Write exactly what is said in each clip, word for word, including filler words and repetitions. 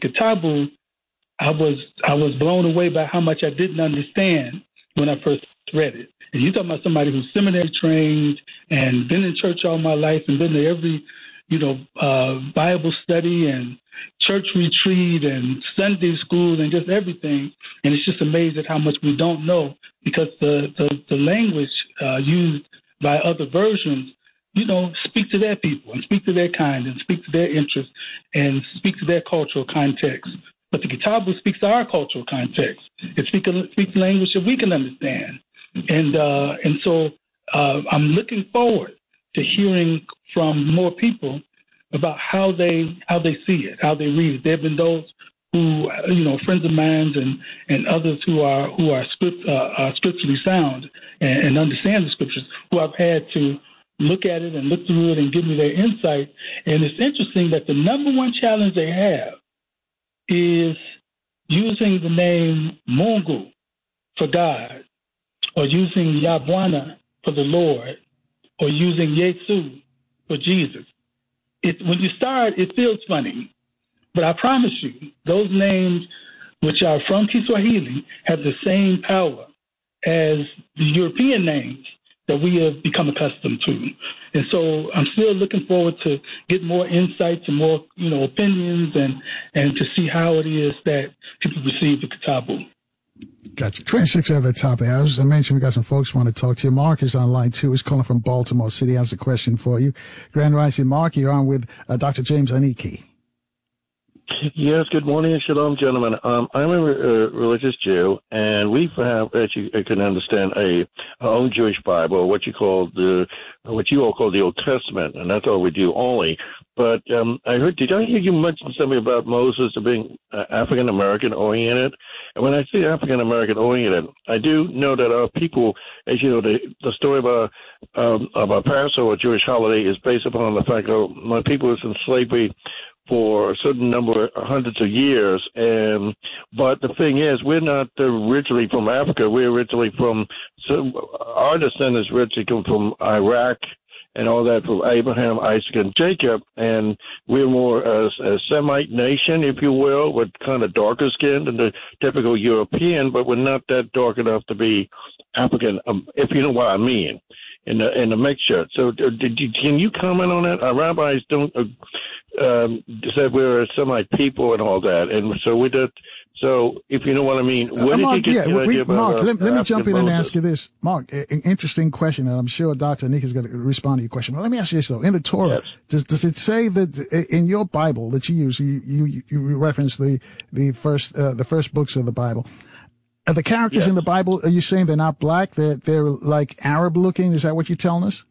Kitabu, I was I was blown away by how much I didn't understand when I first read it. And you're talking about somebody who's seminary trained and been in church all my life and been to every, you know, uh, Bible study and church retreat and Sunday school and just everything. And it's just amazing how much we don't know, because the, the, the language uh, used by other versions, you know, speak to their people and speak to their kind and speak to their interests and speak to their cultural context. But the Kitabu speaks to our cultural context. It speaks, speaks language that we can understand. And uh, and so uh, I'm looking forward to hearing from more people about how they how they see it, how they read it. There have been those who, you know, friends of mine and, and others who are who are, script, uh, are scripturally sound and, and understand the scriptures, who I've had to look at it and look through it and give me their insight. And it's interesting that the number one challenge they have is using the name Mungu for God, or using Yabwana for the Lord, or using Yesu for Jesus. It, when you start, it feels funny, but I promise you, those names, which are from Kiswahili, have the same power as the European names that we have become accustomed to. And so I'm still looking forward to get more insights and more, you know, opinions and, and to see how it is that people receive the Kitabu. Gotcha. twenty-six at the top there. As I mentioned, we got some folks who want to talk to you. Mark is on line two. He's calling from Baltimore City. Has a question for you. Grand Rising, Mark. You're on with uh, Doctor James Aniki. Yes, good morning and shalom, gentlemen. Um, I'm a uh, religious Jew, and we have, as you can understand, a our own Jewish Bible, what you call the, what you all call the Old Testament, and that's all we do only. But um, I heard, did I hear you mention something about Moses being uh, African American oriented? And when I say African American oriented, I do know that our people, as you know, the the story about um, about Passover, Jewish holiday, is based upon the fact that my people was in slavery for a certain number of hundreds of years. And but the thing is, we're not originally from Africa. We're originally from, so our descendants originally come from Iraq and all that, from Abraham, Isaac, and Jacob. And we're more a, a Semite nation, if you will, with kind of darker skin than the typical European, but we're not that dark enough to be African, um, if you know what I mean, in the in the mixture. So did you, can you comment on that? Our rabbis don't uh, um, said we're a Semite people and all that, and so we did. So if you know what I mean, where uh, did Mark, you get yeah, the we, idea about Mark, uh, let, let me jump in Moses? and ask you this, Mark. An interesting question, and I'm sure Doctor Nick is going to respond to your question. But let me ask you this though: in the Torah, yes. does does it say that in your Bible that you use, you you, you reference the the first uh, the first books of the Bible? Are the characters yes. in the Bible, are you saying they're not black? They're, they're like Arab looking? Is that what you're telling us?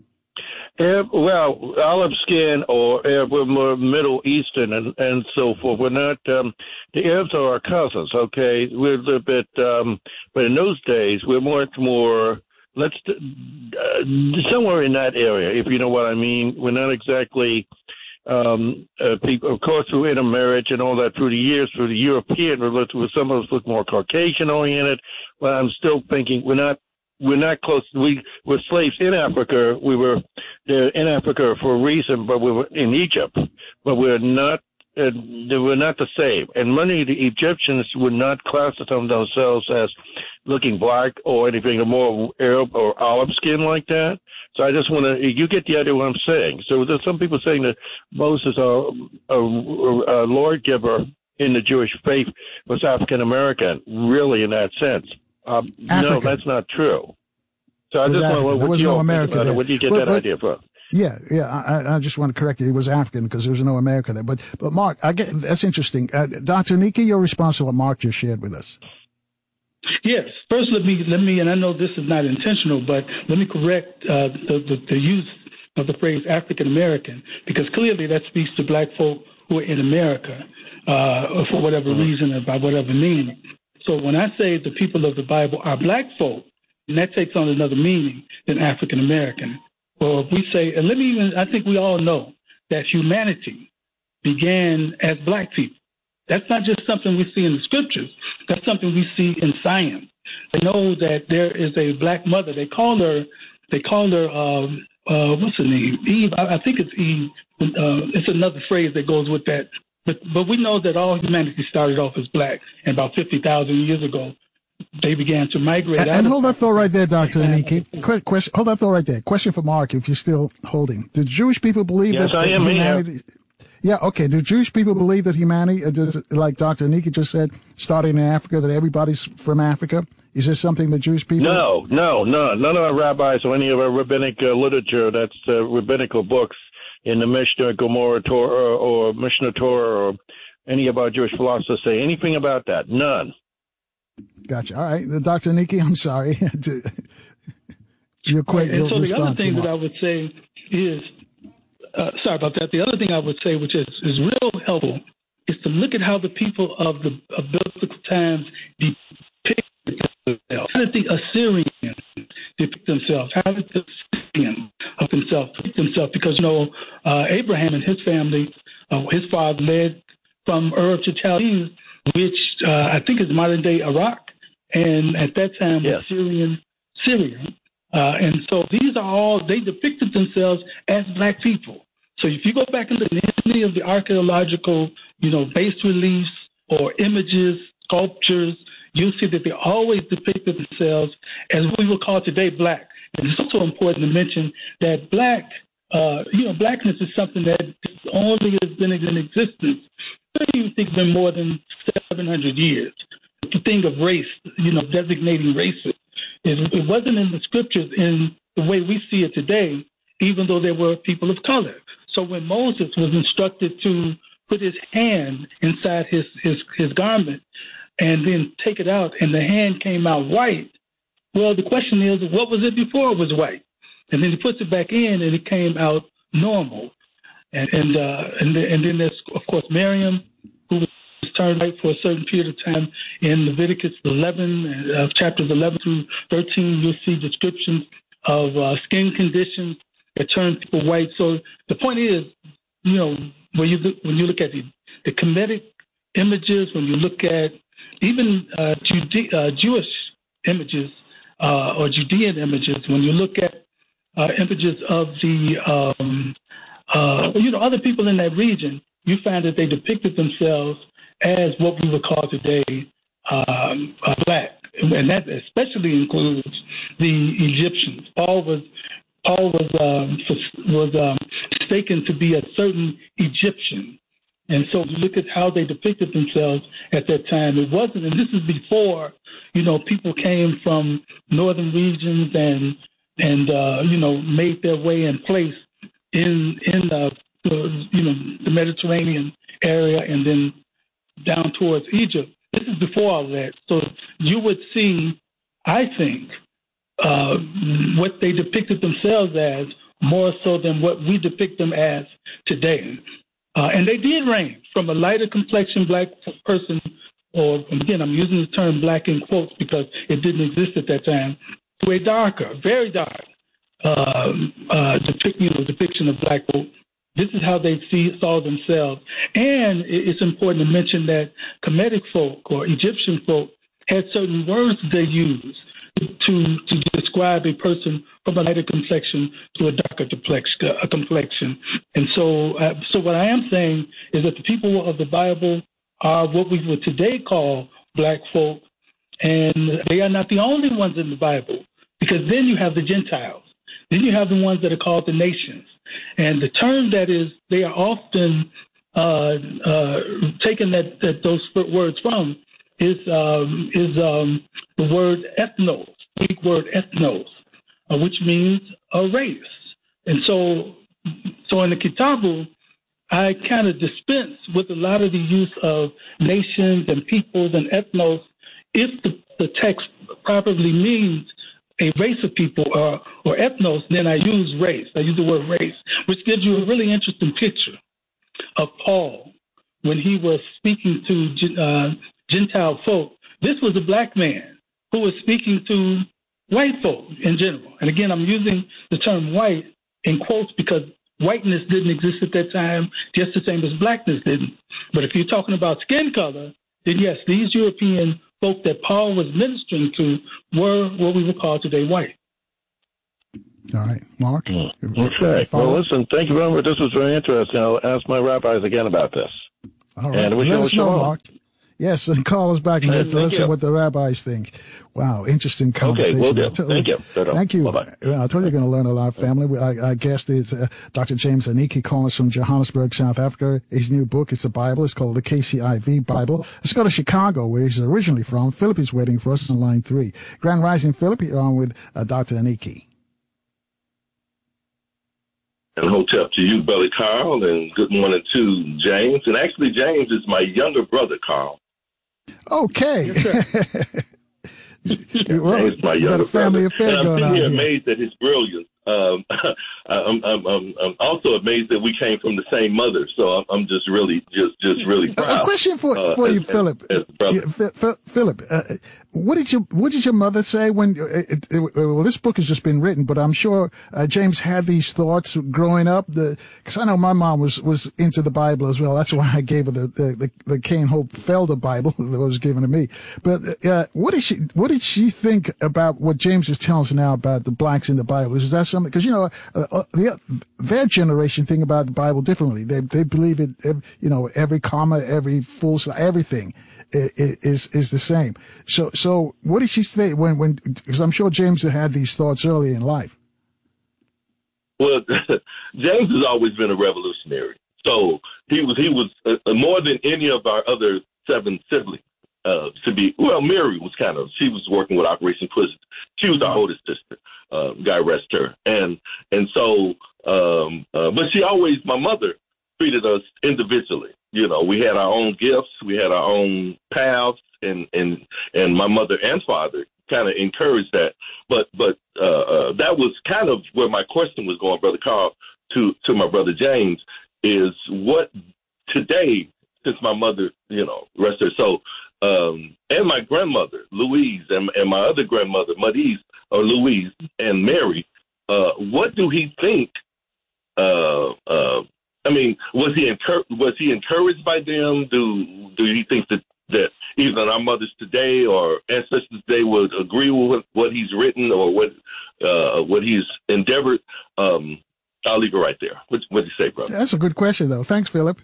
Arab, well, olive skin or Arab, we're more Middle Eastern and, and so forth. We're not, um, the Arabs are our cousins, okay? We're a little bit, um, but in those days, we're much more, let's, uh, somewhere in that area, if you know what I mean. We're not exactly, um, uh, people, of course, through intermarriage and all that through the years, through the European religion, some of us look more Caucasian oriented, but I'm still thinking we're not, we're not close. We were slaves in Africa. We were uh, in Africa for a reason, but we were in Egypt, but we're not, uh, they were not the same. And many of the Egyptians would not classify themselves as looking black or anything more Arab or olive skin like that. So I just want to, you get the idea of what I'm saying. So there's some people saying that Moses, a, a, a Lord giver in the Jewish faith, was African American, really in that sense. Um, no, that's not true. So I just want to, what do you no all America think about it? Where do you get but, that but, idea from? Yeah, yeah. I, I just want to correct you. It was African because there was no America there. But, but Mark, I get that's interesting. Uh, Doctor Nika, your response to what Mark just shared with us. Yes. First, let me let me, and I know this is not intentional, but let me correct uh, the, the the use of the phrase African American, because clearly that speaks to black folk who are in America uh, for whatever mm-hmm. reason or by whatever meaning. So when I say the people of the Bible are black folk, and that takes on another meaning than African American. Well, if we say, and let me even, I think we all know that humanity began as black people. That's not just something we see in the scriptures. That's something we see in science. They know that there is a black mother. They call her, they call her, um, uh, what's her name? Eve. I, I think it's Eve. Uh, it's another phrase that goes with that But but we know that all humanity started off as black, and about fifty thousand years ago, they began to migrate. And, out and of hold that thought right there, Doctor Aniki. Quick question. Hold that thought right there. Question for Mark, if you're still holding. Do Jewish people believe yes, that, I that am humanity? Here. Yeah, okay. Do Jewish people believe that humanity, uh, does, like Doctor Aniki just said, starting in Africa, that everybody's from Africa? Is this something that Jewish people? No, no, no. None of our rabbis or any of our rabbinic uh, literature, that's uh, rabbinical books in the Mishnah, Gomorrah, Torah, or Mishnah Torah, or any of our Jewish philosophers say anything about that. None. Gotcha. All right. Doctor Aniki, I'm sorry. You're quick. And You'll so the other thing Mark. that I would say is, uh, sorry about that. The other thing I would say, which is, is real helpful, is to look at how the people of the of biblical times depict themselves. How did the Assyrians depict themselves? How did the Syrians of themselves depict themselves? Because, you know, uh, Abraham and his family, uh, his father led from Ur to Chaldees, which uh, I think is modern-day Iraq, and at that time yes. was Syrian, Syria. Uh, and so these are all, they depicted themselves as black people. So if you go back and look at any of the archaeological, you know, bas reliefs or images, sculptures, you'll see that they always depicted themselves as what we would call today black. And it's also important to mention that black, uh, you know, blackness is something that only has been in existence. I don't think been more than seven hundred years. The thing of race, you know, designating races, is it wasn't in the scriptures in the way we see it today, even though there were people of color. So when Moses was instructed to put his hand inside his, his, his garment and then take it out, and the hand came out white, well, the question is, what was it before it was white? And then he puts it back in, and it came out normal. And and uh, and, and then there's, of course, Miriam, who was turned white for a certain period of time. In Leviticus eleven, uh, chapters eleven through thirteen, you'll see descriptions of uh, skin conditions that turn people white. So the point is, you know, when you look, when you look at the, the Kemetic images, when you look at even uh, Jude- uh, Jewish images uh, or Judean images, when you look at uh, images of the um, Uh, you know, other people in that region, you find that they depicted themselves as what we would call today um, uh, black, and that especially includes the Egyptians. Paul was Paul was um, was um, mistaken to be a certain Egyptian, and so you look at how they depicted themselves at that time. It wasn't, and this is before, you know, people came from northern regions and and uh, you know, made their way in place in in the, you know, the Mediterranean area and then down towards Egypt. This is before all that. So you would see, I think, uh, what they depicted themselves as more so than what we depict them as today. Uh, and they did range from a lighter complexion black person, or again, I'm using the term black in quotes because it didn't exist at that time, to a darker, very dark, Uh, uh, depict, you know, depiction of black folk. This is how they see saw themselves. And it's important to mention that Kemetic folk or Egyptian folk had certain words they used to to describe a person from a lighter complexion to a darker complexion. And so, uh, so what I am saying is that the people of the Bible are what we would today call black folk, and they are not the only ones in the Bible, because then you have the Gentiles. Then you have the ones that are called the nations. And the term that is, they are often uh, uh, taken that, that those words from is um, is um, the word ethnos, the Greek word ethnos, uh, which means a race. And so, so in the Kitabu, I kind of dispense with a lot of the use of nations and peoples and ethnos if the, the text properly means a race of people or, or ethnos, then I use race. I use the word race, which gives you a really interesting picture of Paul when he was speaking to uh, Gentile folk. This was a black man who was speaking to white folk in general. And again, I'm using the term white in quotes because whiteness didn't exist at that time, just the same as blackness didn't. But if you're talking about skin color, then yes, these European folk that Paul was ministering to were what we would call today white. All right, Mark. Mm. Okay. Well, listen, thank you very much. This was very interesting. I'll ask my rabbis again about this. All right. And we Let us know, shalom. Mark. Yes, and call us back and let Thank us you. know what the rabbis think. Wow, interesting conversation. Okay, will do. I told Thank you. Thank you. Bye-bye. I told you you're going to learn a lot, family. I, I guess it's uh, Doctor James Aniki calling us from Johannesburg, South Africa. His new book, it's a Bible. It's called the K C I V Bible. Let's go to Chicago, where he's originally from. Philip is waiting for us on line three. Grand Rising, Philip, you're on with uh, Doctor Aniki. And hotep to you, Brother Carl, and good morning to James. And actually, James is my younger brother, Carl. Okay. Well, James is my you got younger a family brother. affair and I'm going sitting on here here. amazed at his brilliance. Um, I'm, I'm, I'm, I'm also amazed that we came from the same mother. So I'm, I'm just really, just, just really proud. A question for uh, for as, you, as, Philip. As brother. Yeah, F- F- Philip, uh, what did your what did your mother say when? Uh, it, it, well, this book has just been written, but I'm sure uh, James had these thoughts growing up. Because I know my mom was was into the Bible as well. That's why I gave her the the, the, the Cain Hope Felder Bible that was given to me. But uh, what did she what did she think about what James is telling us now about the blacks in the Bible? Is that something? Because you know. Uh, uh, the, their generation think about the Bible differently. They they believe it, you know, every comma, every full stop, everything is is the same. So so what did she say when when? Because I'm sure James had these thoughts early in life. Well, James has always been a revolutionary. So he was he was uh, more than any of our other seven siblings. Uh, to be well, Mary was kind of she was working with Operation Push. She was our oldest sister. Uh, God rest her. And and so, um, uh, but she always, my mother treated us individually. You know, we had our own gifts, we had our own paths, and and and my mother and father kind of encouraged that. But but uh, uh, that was kind of where my question was going, Brother Carl, to to my brother James, is what today, since my mother, you know, rest her soul. Um, and my grandmother, Louise, and, and my other grandmother, Madiz, or Louise, and Mary, uh, what do he think? Uh, uh, I mean, was he encur- was he encouraged by them? Do do he think that, that either our mothers today or ancestors today would agree with what he's written or what uh, what he's endeavored? Um, I'll leave it right there. What what do you say, brother? That's a good question, though. Thanks, Philip.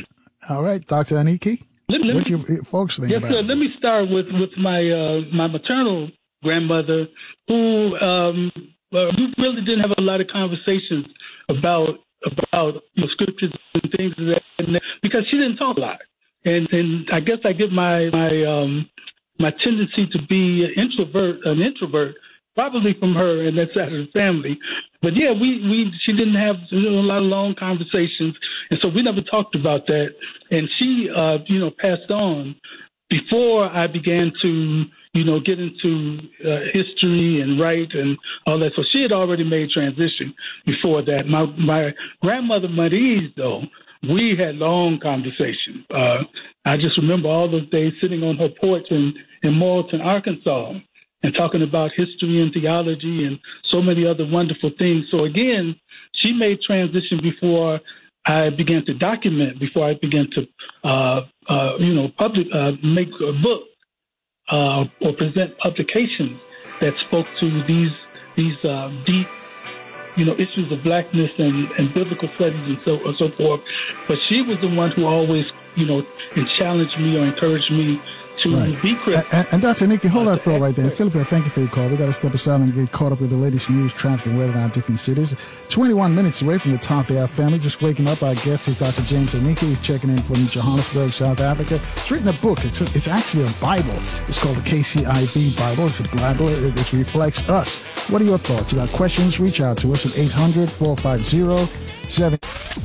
All right, Doctor Aniki. Let, let what me, do you folks think yes, about sir. it? Let me start with, with my uh, my maternal grandmother, who um, uh, we really didn't have a lot of conversations about about you know, scriptures and things of that, and that because she didn't talk a lot, and and I guess I get my my um, my tendency to be an introvert an introvert probably from her and that side of the family. But yeah, we, we she didn't have you know, a lot of long conversations, and so we never talked about that. And she, uh, you know, passed on before I began to, you know, get into uh, history and write and all that. So she had already made transition before that. My my grandmother Marie, though, we had long conversations. Uh, I just remember all those days sitting on her porch in, in Morrilton, Arkansas, and talking about history and theology and so many other wonderful things. So again, she made transition before I began to document, before I began to, uh, uh, you know, public uh, make a book uh, or present publications that spoke to these these uh, deep, you know, issues of blackness and, and biblical studies and so and so forth. But she was the one who always, you know, and challenged me or encouraged me to right. be critical. And, and Doctor Aniki, hold that thought right there. Philip, thank you for your call. We got to step aside and get caught up with the latest news, traffic, and weather around different cities. twenty-one minutes away from the top of our family. Just waking up, our guest is Doctor James Aniki. He's checking in from Johannesburg, South Africa. He's written a book. It's a, it's actually a Bible. It's called the K C I V Bible. It's a Bible. It, it reflects us. What are your thoughts? You got questions? Reach out to us at eight hundred, four five zero, seven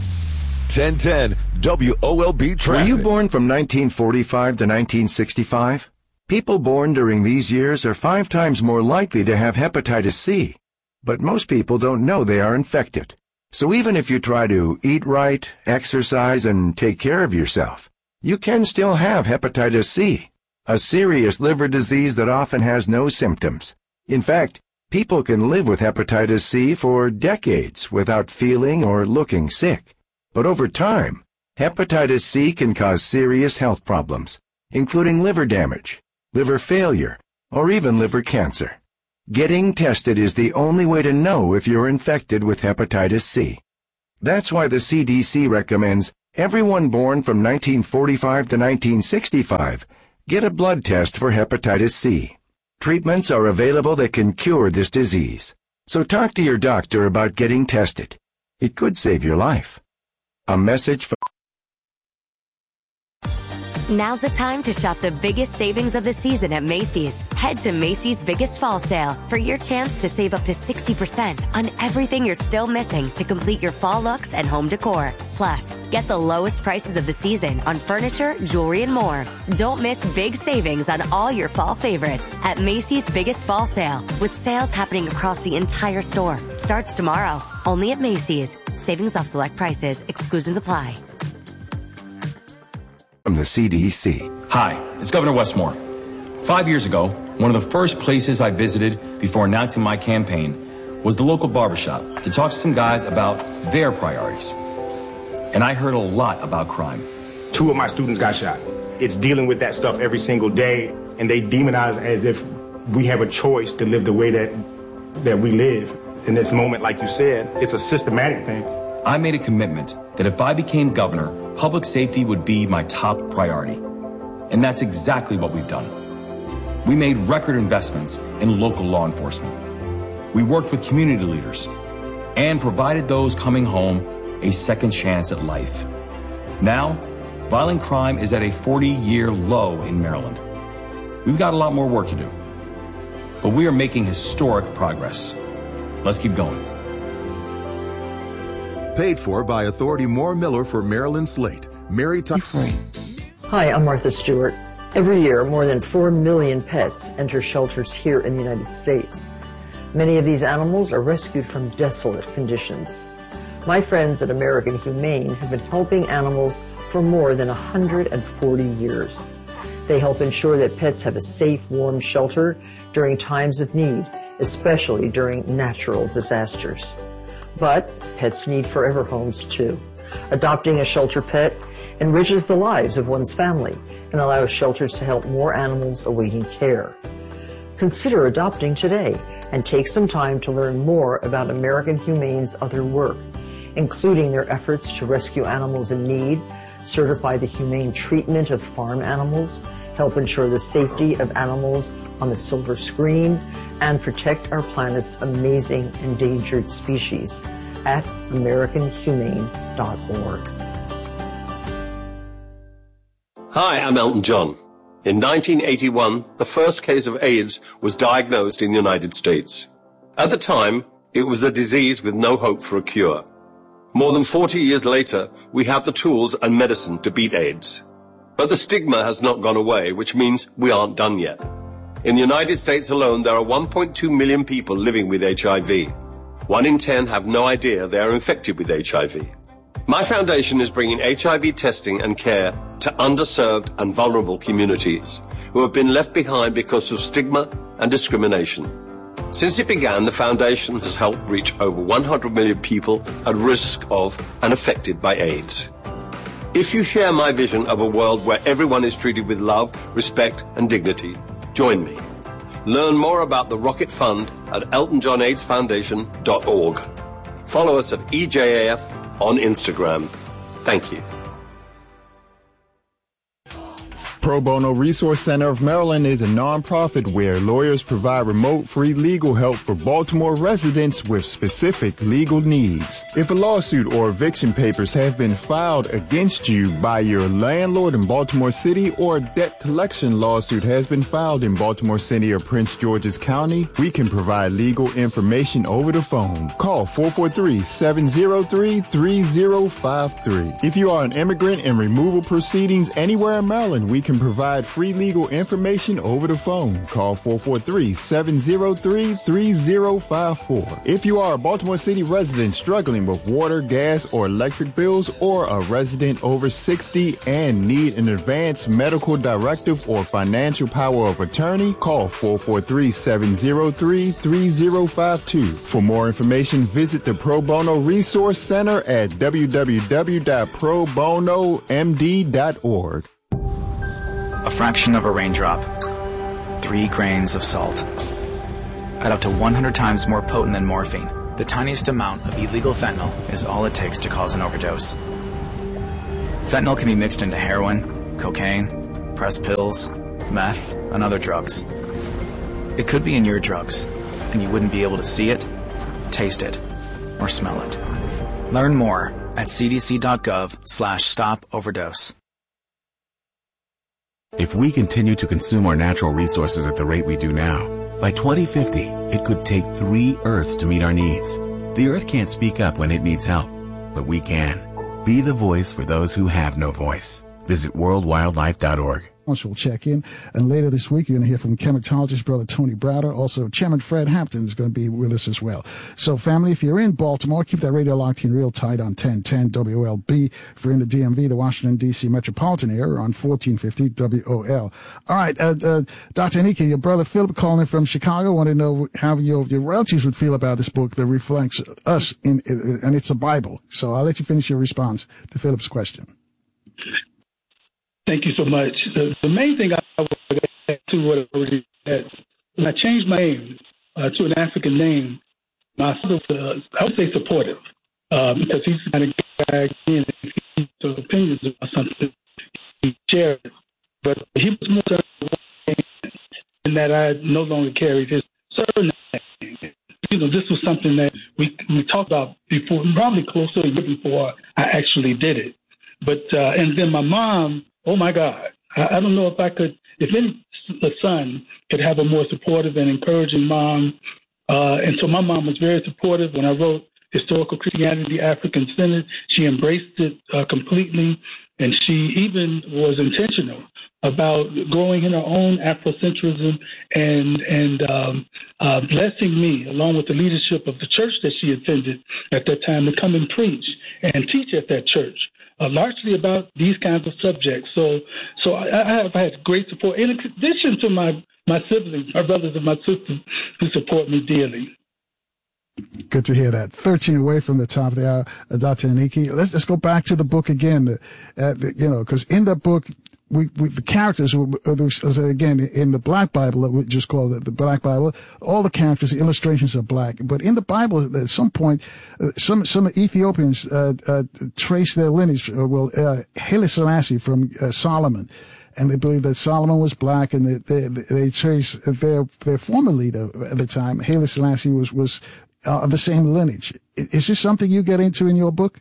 ten ten W O L B Traffic. Were you born from nineteen forty-five to nineteen sixty-five? People born during these years are five times more likely to have hepatitis C. But most people don't know they are infected. So even if you try to eat right, exercise, and take care of yourself, you can still have hepatitis C, a serious liver disease that often has no symptoms. In fact, people can live with hepatitis C for decades without feeling or looking sick. But over time, hepatitis C can cause serious health problems, including liver damage, liver failure, or even liver cancer. Getting tested is the only way to know if you're infected with hepatitis C. That's why the C D C recommends Everyone born from nineteen forty-five to nineteen sixty-five, get a blood test for hepatitis C. Treatments are available that can cure this disease. So talk to your doctor about getting tested. It could save your life. A message from... Now's the time to shop the biggest savings of the season at Macy's. Head to Macy's Biggest Fall Sale for your chance to save up to sixty percent on everything you're still missing to complete your fall looks and home decor. Plus, get the lowest prices of the season on furniture, jewelry, and more. Don't miss big savings on all your fall favorites at Macy's Biggest Fall Sale, with sales happening across the entire store. Starts tomorrow, only at Macy's. Savings off select prices. Exclusions apply. From the C D C. Hi, it's Governor Westmore. Five years ago, one of the first places I visited before announcing my campaign was the local barbershop to talk to some guys about their priorities. And I heard a lot about crime. Two of my students got shot. It's dealing with that stuff every single day, and they demonize as if we have a choice to live the way that that we live. In this moment, like you said, it's a systematic thing. I made a commitment that if I became governor, public safety would be my top priority. And that's exactly what we've done. We made record investments in local law enforcement. We worked with community leaders and provided those coming home a second chance at life. Now, violent crime is at a forty-year low in Maryland. We've got a lot more work to do, but we are making historic progress. Let's keep going. Paid for by Authority Moore Miller for Maryland Slate. Mary Ty- Hi, I'm Martha Stewart. Every year, more than four million pets enter shelters here in the United States. Many of these animals are rescued from desolate conditions. My friends at American Humane have been helping animals for more than one hundred forty years. They help ensure that pets have a safe, warm shelter during times of need, especially during natural disasters. But pets need forever homes too. Adopting a shelter pet enriches the lives of one's family and allows shelters to help more animals awaiting care. Consider adopting today and take some time to learn more about American Humane's other work, including their efforts to rescue animals in need, certify the humane treatment of farm animals, help ensure the safety of animals on the silver screen, and protect our planet's amazing endangered species at american humane dot org. Hi, I'm Elton John. In nineteen eighty-one, the first case of AIDS was diagnosed in the United States. At the time, it was a disease with no hope for a cure. More than forty years later, we have the tools and medicine to beat AIDS. But the stigma has not gone away, which means we aren't done yet. In the United States alone, there are one point two million people living with H I V. One in ten have no idea they are infected with H I V. My foundation is bringing H I V testing and care to underserved and vulnerable communities who have been left behind because of stigma and discrimination. Since it began, the foundation has helped reach over one hundred million people at risk of and affected by AIDS. If you share my vision of a world where everyone is treated with love, respect, and dignity, join me. Learn more about the Rocket Fund at elton john aids foundation dot org. Follow us at E J A F on Instagram. Thank you. Pro Bono Resource Center of Maryland is a nonprofit where lawyers provide remote free legal help for Baltimore residents with specific legal needs. If a lawsuit or eviction papers have been filed against you by your landlord in Baltimore City or a debt collection lawsuit has been filed in Baltimore City or Prince George's County, we can provide legal information over the phone. Call four four three, seven zero three, three zero five three. If you are an immigrant in removal proceedings anywhere in Maryland, we can provide free legal information over the phone. Call four four three, seven zero three, three zero five four. If you are a Baltimore City resident struggling with water, gas, or electric bills, or a resident over sixty and need an advance medical directive or financial power of attorney, call four four three, seven zero three, three zero five two. For more information, visit the Pro Bono Resource Center at w w w dot pro bono m d dot org. A fraction of a raindrop, three grains of salt. At up to one hundred times more potent than morphine, the tiniest amount of illegal fentanyl is all it takes to cause an overdose. Fentanyl can be mixed into heroin, cocaine, pressed pills, meth, and other drugs. It could be in your drugs, and you wouldn't be able to see it, taste it, or smell it. Learn more at cdc.gov slash stop overdose. If we continue to consume our natural resources at the rate we do now, by twenty fifty, it could take three Earths to meet our needs. The Earth can't speak up when it needs help, but we can. Be the voice for those who have no voice. Visit world wildlife dot org. We'll check in. And later this week, you're going to hear from chematologist brother Tony Browder. Also, Chairman Fred Hampton is going to be with us as well. So, family, if you're in Baltimore, keep that radio locked in real tight on ten ten W O L B. If you're in the D M V, the Washington, D C metropolitan area, on fourteen fifty W O L. All right, uh, uh, Doctor Aniki, your brother Philip calling in from Chicago. Want to know how your, your relatives would feel about this book that reflects us, in, in, and it's a Bible. So I'll let you finish your response to Philip's question. Thank you so much. The, the main thing I would add to what I already said, when I changed my name uh, to an African name, my father was, I would say, supportive, uh, because he's the kind of guy, again, if he has opinions about something, he shared it. But he was more concerned in that I no longer carried his surname. You know, this was something that we we talked about before, probably close to a year before I actually did it. But uh, and then my mom, oh my God, I, I don't know if I could, if any a son could have a more supportive and encouraging mom. Uh, and so my mom was very supportive when I wrote Historical Christianity, African Synod. She embraced it uh, completely, and she even was intentional about growing in her own Afrocentrism and and um, uh, blessing me, along with the leadership of the church that she attended at that time, to come and preach and teach at that church, uh, largely about these kinds of subjects. So, so I, I have had great support, in addition to my my siblings, my brothers and my sisters, who support me dearly. Good to hear that. thirteen away from the top of the hour, uh, Doctor Aniki. Let's let's go back to the book again. Uh, you know, because in that book, we, we the characters were, uh, again, in the Black Bible, that we just call it the Black Bible, all the characters, the illustrations are black. But in the Bible, at some point, uh, some some Ethiopians uh, uh, trace their lineage. Uh, well, uh, Haile Selassie from uh, Solomon. And they believe that Solomon was black, and they, they, they trace their their former leader at the time, Haile Selassie, was was uh, of the same lineage. Is this something you get into in your book?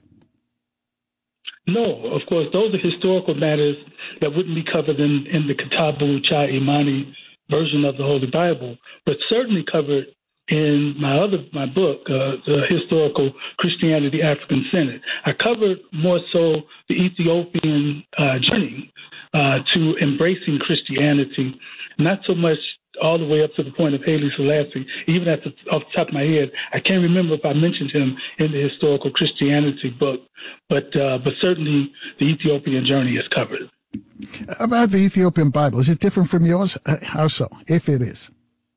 No, of course, those are historical matters that wouldn't be covered in, in the Kitabu Cha Imani version of the Holy Bible, but certainly covered in my other my book, uh, the Historical Christianity, African Synod. I covered more so the Ethiopian uh, journey uh, to embracing Christianity, not so much all the way up to the point of Haile Selassie. Even at the, off the top of my head, I can't remember if I mentioned him in the Historical Christianity book, but uh, but certainly the Ethiopian journey is covered. About the Ethiopian Bible, is it different from yours? How so, if it is?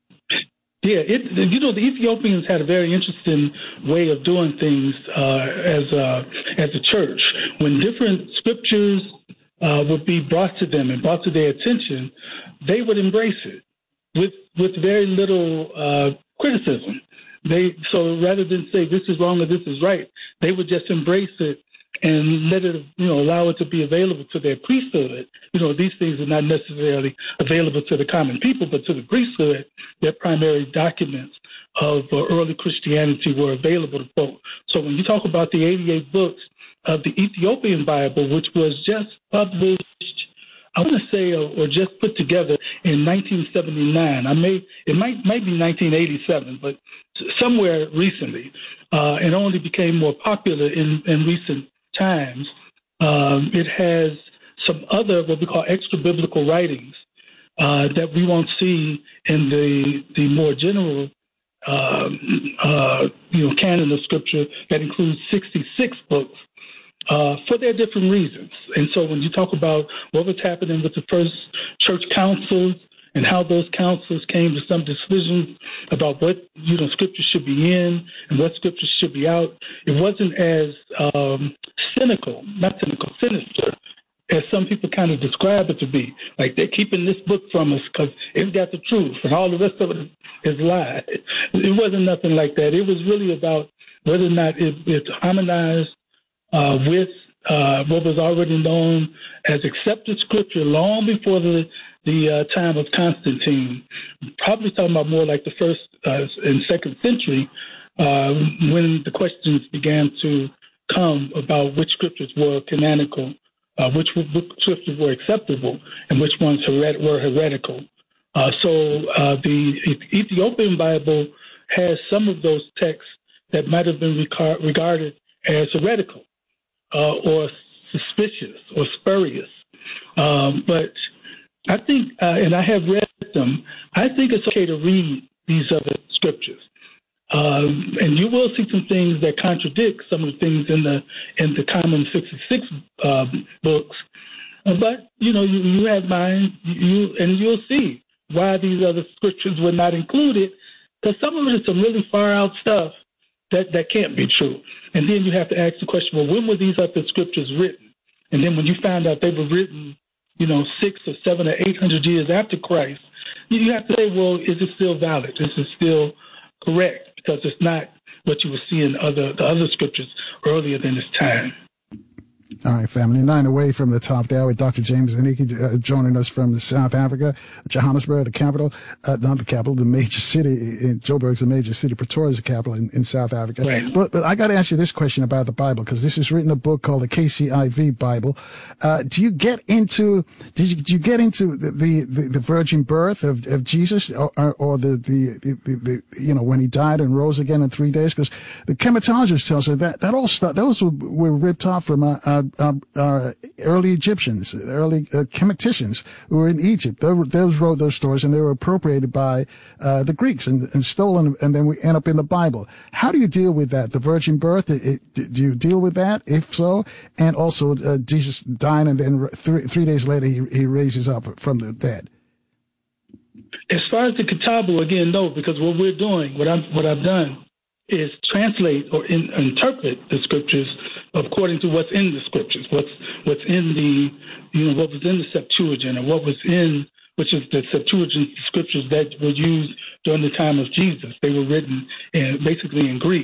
Yeah, it, you know, the Ethiopians had a very interesting way of doing things uh, as a, as a church. When different scriptures uh, would be brought to them and brought to their attention, they would embrace it with with very little uh, criticism. They so rather than say this is wrong or this is right, they would just embrace it and let it, you know, allow it to be available to their priesthood. You know, these things are not necessarily available to the common people, but to the priesthood, their primary documents of uh, early Christianity were available to folk. So when you talk about the eighty-eight books of the Ethiopian Bible, which was just published, I want to say, or, or just put together in nineteen seventy-nine. I may, it might might be nineteen eighty-seven, but somewhere recently, uh, and only became more popular in, in recent times. Um, it has some other what we call extra biblical writings uh, that we won't see in the the more general um, uh, you know canon of scripture that includes sixty-six books uh, for their different reasons. And so when you talk about what was happening with the first church councils and how those councils came to some decisions about what, you know, scripture should be in and what scripture should be out, it wasn't as um, cynical, not cynical, sinister, as some people kind of describe it to be. Like, they're keeping this book from us because it's got the truth and all the rest of it is lies. It wasn't nothing like that. It was really about whether or not it, it harmonized uh, with uh, what was already known as accepted scripture long before the the uh, time of Constantine. Probably talking about more like the first uh, and second century, uh, when the questions began to come about which scriptures were canonical, uh, which, which scriptures were acceptable, and which ones hered- were heretical. Uh, so uh, the Ethiopian Bible has some of those texts that might have been recar- regarded as heretical uh, or suspicious or spurious. Um, but I think, uh, and I have read them, I think it's okay to read these other scriptures. Um, and you will see some things that contradict some of the things in the in the Common sixty-six uh, books. Uh, but, you know, you, you have mine, you, and you'll see why these other scriptures were not included, because some of it is some really far out stuff that, that can't be true. And then you have to ask the question, well, when were these other scriptures written? And then when you find out they were written, you know, six or seven or eight hundred years after Christ, you have to say, well, is it still valid? Is it still correct? Because it's not what you will see in other the other scriptures earlier than this time. All right, family. Nine away from the top there with Doctor James Aniki uh, joining us from South Africa, Johannesburg, the capital, uh, not the capital, the major city. In Joburg's the major city. Pretoria is the capital in, in South Africa. Right. But, but I got to ask you this question about the Bible, because this is written a book called the K C I V Bible. Uh, do you get into, did you, did you get into the, the, the, the virgin birth of, of Jesus or, or, or the, the, the, the, the, you know, when he died and rose again in three days? Because the chematologist tells us that, that all stuff, those were, were ripped off from, uh, uh, Uh, uh, early Egyptians, early uh, chematicians who were in Egypt. Those, those wrote those stories, and they were appropriated by uh, the Greeks and, and stolen, and then we end up in the Bible. How do you deal with that? The virgin birth, it, it, do you deal with that? If so, and also uh, Jesus dying, and then three, three days later he, he raises up from the dead. As far as the Kitabu, again, no, because what we're doing, what I'm, what I've done, is translate or in, interpret the scriptures according to what's in the scriptures, what's what's in the, you know, what was in the Septuagint, or what was in, which is the Septuagint scriptures that were used during the time of Jesus. They were written in, basically in Greek,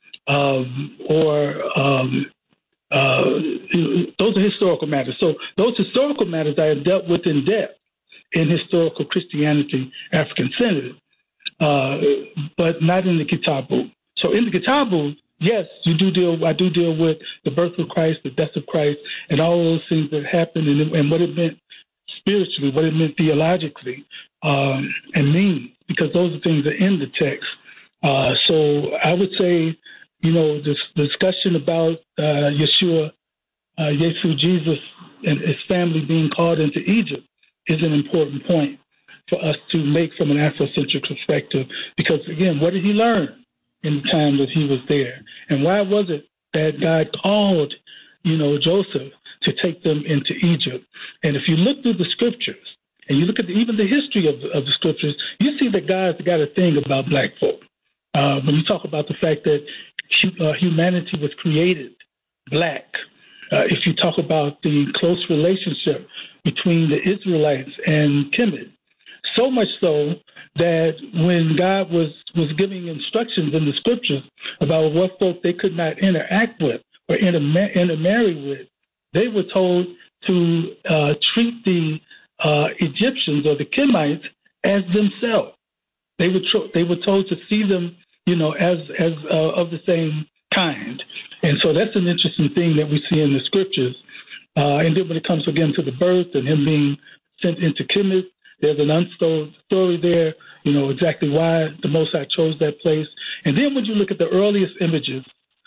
um, or um, uh, those are historical matters. So those historical matters I have dealt with in depth in Historical Christianity, African Centered, uh, but not in the Kitabu. So in the Kitabu, yes, you do deal. I do deal with the birth of Christ, the death of Christ, and all those things that happened, and, and what it meant spiritually, what it meant theologically, um, and means, because those are things that are in the text. Uh, so I would say, you know, this discussion about uh, Yeshua, uh, Yesu, Jesus, and his family being called into Egypt is an important point for us to make from an Afrocentric perspective, because again, what did he learn in the time that he was there? And why was it that God called, you know, Joseph to take them into Egypt? And if you look through the scriptures and you look at the, even the history of, of the scriptures, you see that God's got a thing about black folk. Uh, when you talk about the fact that uh, humanity was created black, uh, if you talk about the close relationship between the Israelites and Kemet, so much so that when God was, was giving instructions in the scriptures about what folk they could not interact with or inter- intermarry with, they were told to uh, treat the uh, Egyptians or the Kemites as themselves. They were tro- they were told to see them, you know, as as uh, of the same kind. And so that's an interesting thing that we see in the scriptures. Uh, and then when it comes again to the birth and him being sent into Kemet, there's an untold story there, you know, exactly why the Most High chose that place. And then when you look at the earliest images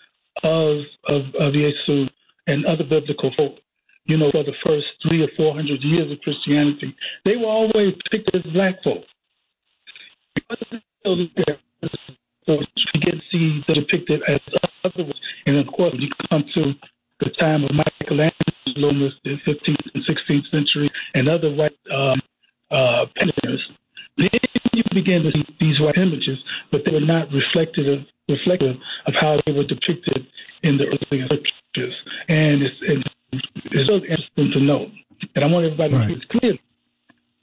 of of, of Yesu and other biblical folk, you know, for the first three or four hundred years of Christianity, they were always depicted as black folk. So you can see them depicted as other. And of course, when you come to the time of Michelangelo in the fifteenth and sixteenth century and other white um, uh, painters, then you begin to see these white images, but they were not reflective, reflective of how they were depicted in the earlier scriptures. And it's, it's, it's really interesting to know. And I want everybody right. to see it clearly.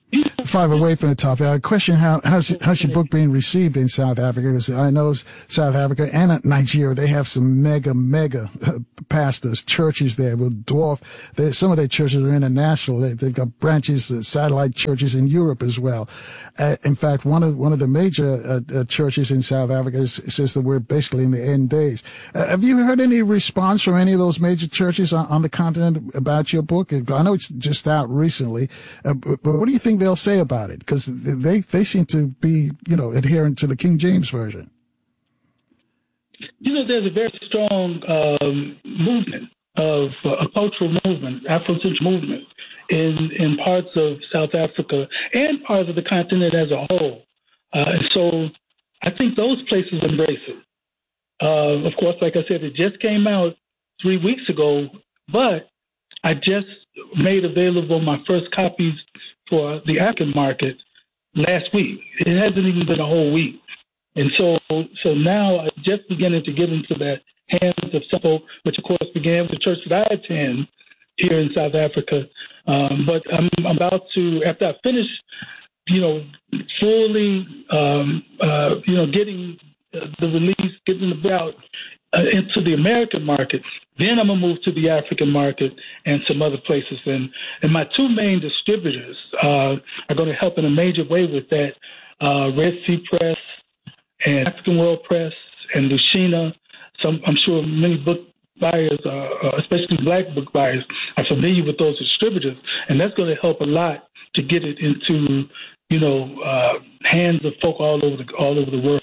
Five away from the top. A question: How how's how's your book being received in South Africa? Because I know South Africa and Nigeria, they have some mega mega pastors, churches there will dwarf. They, some of their churches are international. They, they've got branches, uh, satellite churches in Europe as well. Uh, in fact, one of one of the major uh, uh, churches in South Africa is, says that we're basically in the end days. Uh, have you heard any response from any of those major churches on, on the continent about your book? I know it's just out recently, uh, but, but what do you think they'll say about it? Because they they seem to be, you know, adherent to the King James Version. You know, there's a very strong um, movement of uh, a cultural movement, Afrocentric movement, in in parts of South Africa and parts of the continent as a whole. Uh, and so, I think those places embrace it. Uh, of course, like I said, it just came out three weeks ago, but I just made available my first copies for the African market last week. It hasn't even been a whole week. And so so now I'm just beginning to get into that hands of simple, which of course began with the church that I attend here in South Africa. Um, but I'm about to, after I finish, you know, fully, um, uh, you know, getting the release, getting the book out uh, into the American market, then I'm going to move to the African market and some other places. And, and my two main distributors uh, are going to help in a major way with that, uh, Red Sea Press and African World Press and Lucina. Some, I'm sure many book buyers, uh, especially black book buyers, are familiar with those distributors. And that's going to help a lot to get it into, you know, uh, hands of folk all over the, all over the world.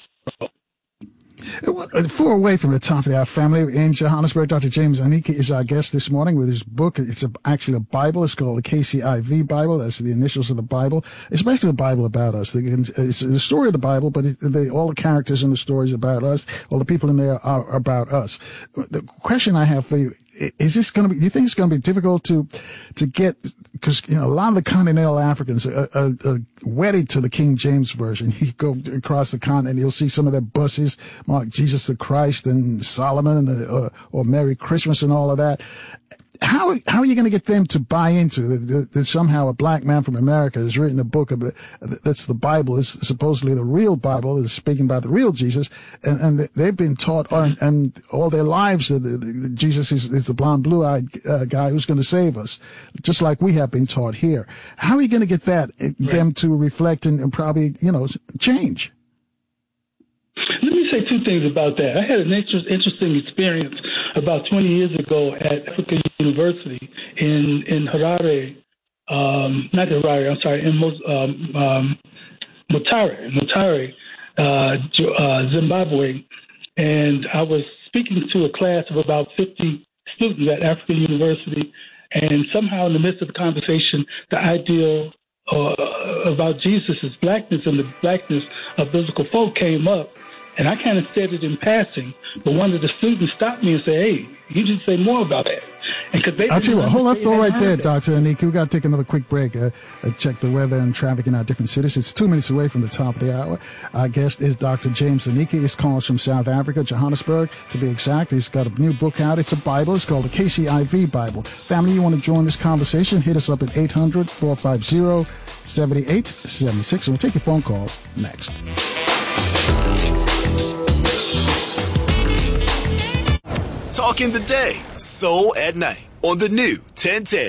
Four away from the top of our family in Johannesburg, Doctor James Aneke is our guest this morning with his book. It's a, actually a Bible. It's called the K C I V Bible. That's the initials of the Bible. It's basically the Bible about us. It's the story of the Bible, but it, they, all the characters in the stories about us. All the people in there are about us. The question I have for you, is this going to be, do you think it's going to be difficult to, to get, because, you know, a lot of the continental Africans are, are, are wedded to the King James Version. You go across the continent, you'll see some of their buses mark Jesus the Christ and Solomon and, uh, or Merry Christmas and all of that. How, how are you going to get them to buy into that, that somehow a black man from America has written a book of the, that's the Bible, is supposedly the real Bible, is speaking about the real Jesus, and, and they've been taught on, and all their lives that Jesus is, is the blonde, blue-eyed uh, guy who's going to save us, just like we have been taught here. How are you going to get that, right, them to reflect and, and probably, you know, change? Let me say two things about that. I had an inter- interesting experience about twenty years ago at Africa University in in Harare, um, not Harare, I'm sorry, in Mo- um, um, Mutare, Mutare, uh, uh, Zimbabwe, and I was speaking to a class of about fifty students at Africa University, and somehow in the midst of the conversation, the ideal uh, about Jesus' blackness and the blackness of biblical folk came up. And I kind of said it in passing, but one of the students stopped me and said, "Hey, you should say more about that." And cause they I'll tell you what, hold that thought right there, Doctor Aneke. We've got to take another quick break, uh, uh, check the weather and traffic in our different cities. It's two minutes away from the top of the hour. Our guest is Doctor James Aneke. He's calling us from South Africa, Johannesburg, to be exact. He's got a new book out. It's a Bible. It's called the K C I V Bible. Family, you want to join this conversation, hit us up at eight hundred, four five zero, seven eight seven six, and we'll take your phone calls next. Talking the day, soul at night on the new ten ten.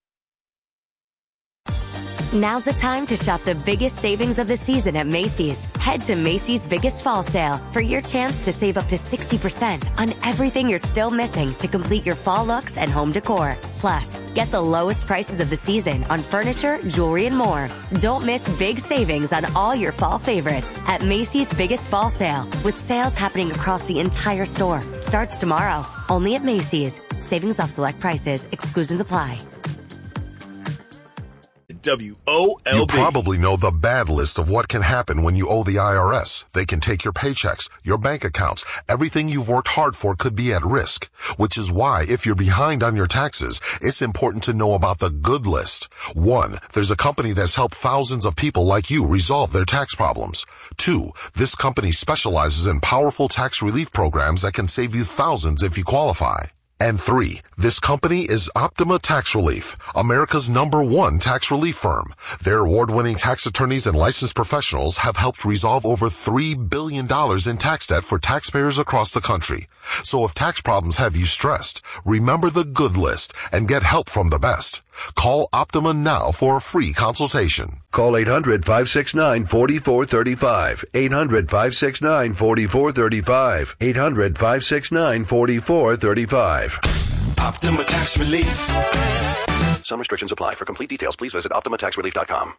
Now's the time to shop the biggest savings of the season at Macy's. Head to Macy's Biggest Fall Sale for your chance to save up to sixty percent on everything you're still missing to complete your fall looks and home decor. Plus, get the lowest prices of the season on furniture, jewelry, and more. Don't miss big savings on all your fall favorites at Macy's Biggest Fall Sale, with sales happening across the entire store. Starts tomorrow, only at Macy's. Savings off select prices. Exclusions apply. W O L B. You probably know the bad list of what can happen when you owe the I R S. They can take your paychecks, your bank accounts. Everything you've worked hard for could be at risk, which is why if you're behind on your taxes, it's important to know about the good list. One, there's a company that's helped thousands of people like you resolve their tax problems. Two, this company specializes in powerful tax relief programs that can save you thousands if you qualify. And three, this company is Optima Tax Relief, America's number one tax relief firm. Their award-winning tax attorneys and licensed professionals have helped resolve over three billion dollars in tax debt for taxpayers across the country. So if tax problems have you stressed, remember the good list and get help from the best. Call Optima now for a free consultation. Call eight hundred, five six nine, four four three five. eight hundred, five six nine, four four three five. eight hundred, five six nine, four four three five. Optima Tax Relief. Some restrictions apply. For complete details, please visit optima tax relief dot com.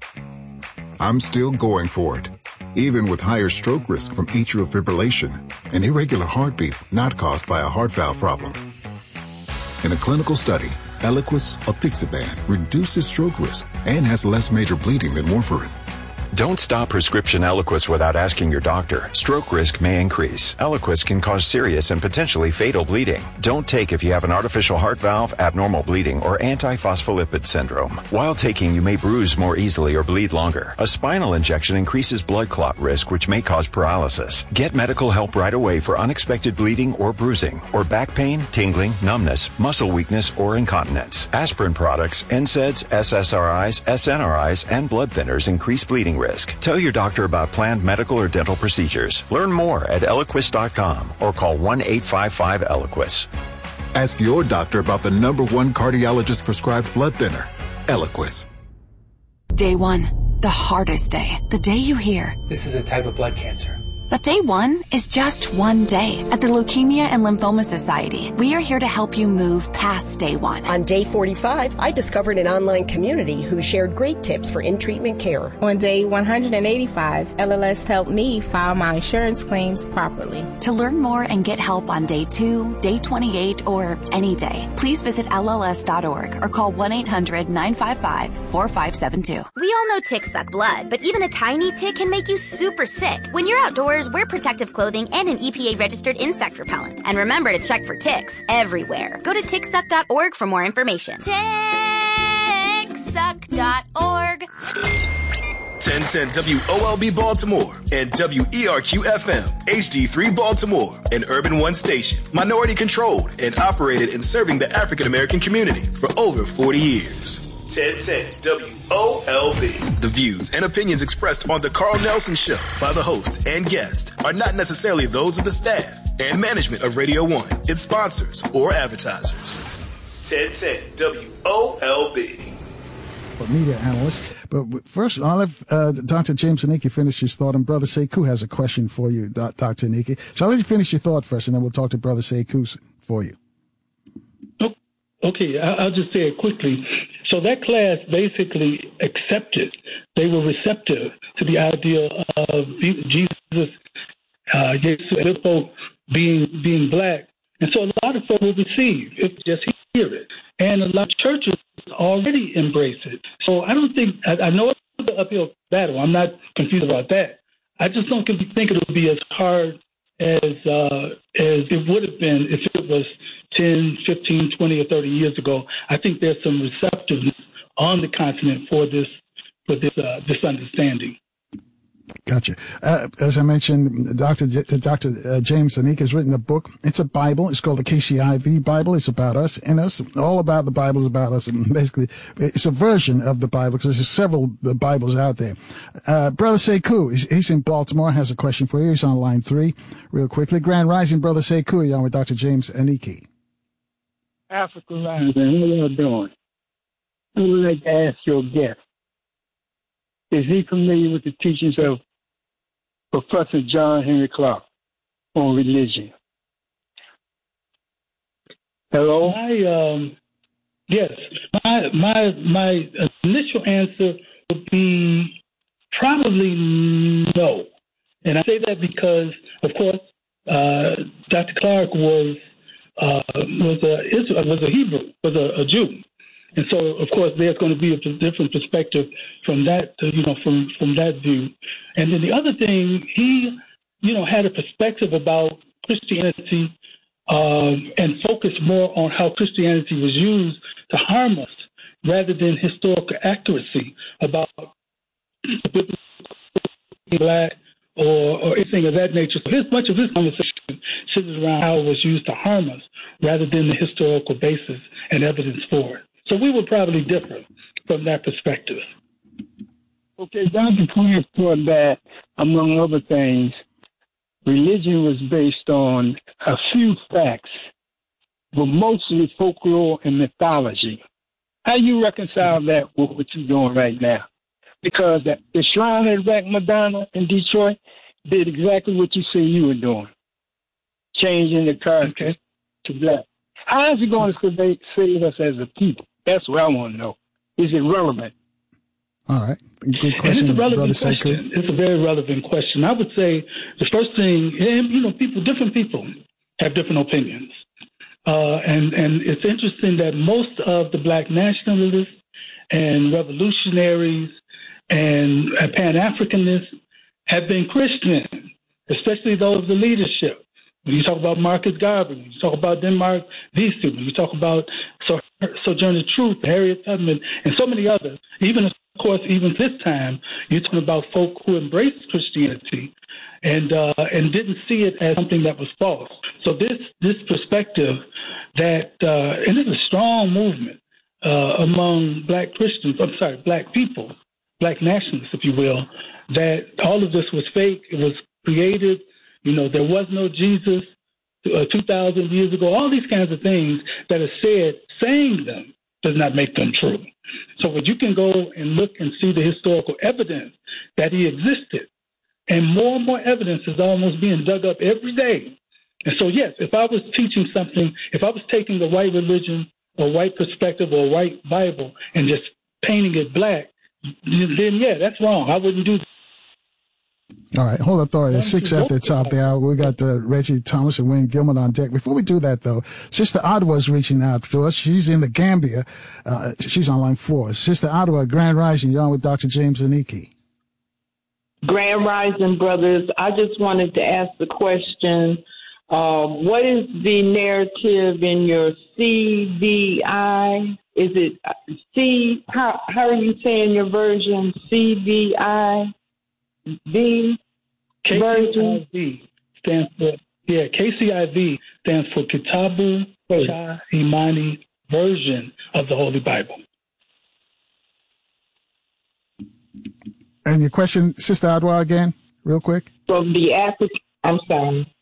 I'm still going for it, even with higher stroke risk from atrial fibrillation, an irregular heartbeat not caused by a heart valve problem. In a clinical study, Eliquis apixaban reduces stroke risk and has less major bleeding than warfarin. Don't stop prescription Eliquis without asking your doctor. Stroke risk may increase. Eliquis can cause serious and potentially fatal bleeding. Don't take if you have an artificial heart valve, abnormal bleeding, or antiphospholipid syndrome. While taking, you may bruise more easily or bleed longer. A spinal injection increases blood clot risk, which may cause paralysis. Get medical help right away for unexpected bleeding or bruising, or back pain, tingling, numbness, muscle weakness, or incontinence. Aspirin products, N SAIDs, S S R Is, S N R Is, and blood thinners increase bleeding risk. Tell your doctor about planned medical or dental procedures. Learn more at Eliquis dot com or call one eight five five Eliquis. Ask your doctor about the number one cardiologist prescribed blood thinner, Eliquis. Day one, the hardest day. The day you hear, this is a type of blood cancer. But day one is just one day. At the Leukemia and Lymphoma Society, we are here to help you move past day one. On day forty-five, I discovered an online community who shared great tips for in-treatment care. On day one hundred eighty-five, L L S helped me file my insurance claims properly. To learn more and get help on day two, day twenty-eight, or any day, please visit L L S dot org or call one eight hundred, nine five five, four five seven two. We all know ticks suck blood, but even a tiny tick can make you super sick. When you're outdoors, wear protective clothing and an E P A-registered insect repellent. And remember to check for ticks everywhere. Go to tick suck dot org for more information. tick suck dot org. ten ten W O L B Baltimore and W E R Q F M, H D three Baltimore, an Urban One station. Minority controlled and operated in serving the African American community for over forty years. ten ten W O L B. The views and opinions expressed on The Carl Nelson Show by the host and guest are not necessarily those of the staff and management of Radio one, its sponsors, or advertisers. ten ten W O L B. Media analyst. But first, I'll let uh, Doctor James Aniki finish his thought, and Brother Sekou has a question for you, Doctor Aniki. So I'll let you finish your thought first, and then we'll talk to Brother Sekou for you. Okay, I'll just say it quickly. So that class basically accepted, they were receptive to the idea of Jesus, uh, Jesus being being black. And so a lot of folks will receive if they just hear it. And a lot of churches already embrace it. So I don't think, I, I know it's an uphill battle. I'm not confused about that. I just don't think it will be as hard as uh, as it would have been if it was ten, fifteen, twenty, or thirty years ago. I think there's some receptiveness on the continent for this for this uh, this understanding. Gotcha. Uh, as I mentioned, Doctor J- Doctor Uh, James Aniki has written a book. It's a Bible. It's called the K C I V Bible. It's about us and us. All about the Bible is about us. And basically, it's a version of the Bible because there's several Bibles out there. Uh, Brother Sekou, he's, he's in Baltimore, has a question for you. He's on line three. Real quickly. Grand Rising, Brother Sekou, you're on with Doctor James Aniki. African Rising, how y'all doing? I would like to ask your guest, is he familiar with the teachings of Professor John Henry Clark on religion? Hello? My, um, yes. My, my, my initial answer would be probably no. And I say that because, of course, uh, Doctor Clark was uh, was a was a Hebrew, was a, a Jew. And so, of course, there's going to be a different perspective from that, you know, from, from that view. And then the other thing, he, you know, had a perspective about Christianity um, and focused more on how Christianity was used to harm us rather than historical accuracy about black or, or anything of that nature. So his, much of his conversation centers around how it was used to harm us rather than the historical basis and evidence for it. So we would probably differ from that perspective. Okay, Doctor Quinn thought that, among other things, religion was based on a few facts, but mostly folklore and mythology. How do you reconcile that with what you're doing right now? Because the, the Shrine at Rack Madonna in Detroit did exactly what you say you were doing, changing the character okay. to black. How is it going to save us as a people? That's what I want to know. Is it relevant? All right. Good question, it's a relevant Brother question. Sekou. It's a very relevant question. I would say the first thing, and, you know, people, different people have different opinions. Uh, and, and it's interesting that most of the black nationalists and revolutionaries and uh, Pan-Africanists have been Christian, especially those of the leadership. When you talk about Marcus Garvey, when you talk about Denmark Vesey, when you talk about Sojourner Truth, Harriet Tubman, and so many others, even, of course, even this time, you're talking about folk who embraced Christianity and uh, and didn't see it as something that was false. So this this perspective that, uh, and it's a strong movement uh, among black Christians, I'm sorry, black people, black nationalists, if you will, that all of this was fake. It was created. You know, there was no Jesus uh, two thousand years ago. All these kinds of things that are said, saying them does not make them true. So when you can go and look and see the historical evidence that he existed, and more and more evidence is almost being dug up every day. And so, yes, if I was teaching something, if I was taking a white religion or white perspective or white Bible and just painting it black, then, yeah, that's wrong. I wouldn't do that. All right, hold authority. There's six after the top there. We got uh, Reggie Thomas and Wayne Gilman on deck. Before we do that, though, Sister Ottawa is reaching out to us. She's in the Gambia. Uh, she's on line four. Sister Ottawa, Grand Rising. You're on with Doctor James Aniki. Grand Rising, brothers. I just wanted to ask the question, uh, what is the narrative in your C V I? Is it C? How, how are you saying your version? C V I? V K C I V stands for yeah. K C I V stands for Kitabu Cha Imani version of the Holy Bible. And your question, Sister Adwa, again, real quick. From the African, I'm sorry.